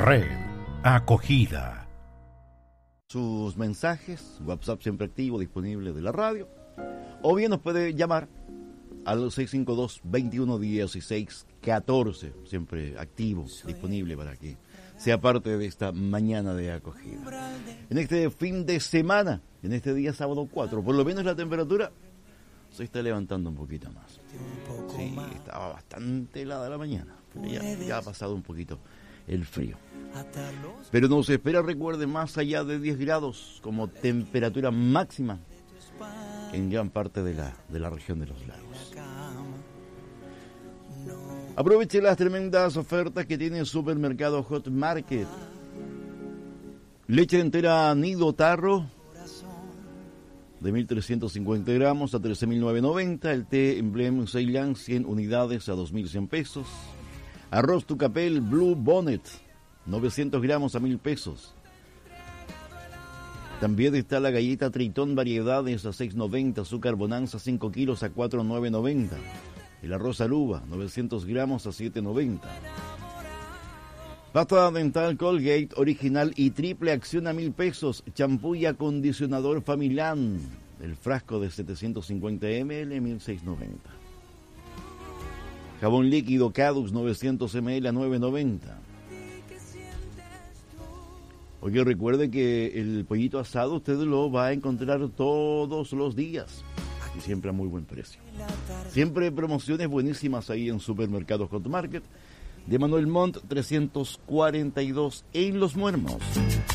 Red Acogida. Sus mensajes, WhatsApp siempre activo, disponible de la radio. O bien nos puede llamar al 652-2116-14, siempre activo, disponible para que sea parte de esta mañana de acogida. En este fin de semana, en este día sábado 4, por lo menos la temperatura se está levantando un poquito más. Sí, estaba bastante helada la mañana, pero ya ha pasado un poquito el frío. Pero nos espera, recuerden, más allá de 10 grados como temperatura máxima en gran parte de la región de los lagos. Aproveche las tremendas ofertas que tiene el supermercado Hot Market. Leche entera Nido Tarro de 1.350 gramos a 13.990. El té Emblem Ceylan 100 unidades a 2.100 pesos. Arroz Tucapel Blue Bonnet 900 gramos a 1.000 pesos. También está la galleta Tritón variedades a 6.90. Azúcar Bonanza 5 kilos a 4.990. El arroz Aruba 900 gramos a 7.90. Pasta dental Colgate original y triple acción a 1.000 pesos. Champú y acondicionador Familán. El frasco de 750 ml 1.690. Jabón líquido Cadux 900 ml a 9.90. Oye, recuerde que el pollito asado usted lo va a encontrar todos los días y siempre a muy buen precio. Siempre promociones buenísimas ahí en Supermercados Hot Market de Manuel Montt 342 en Los Muermos.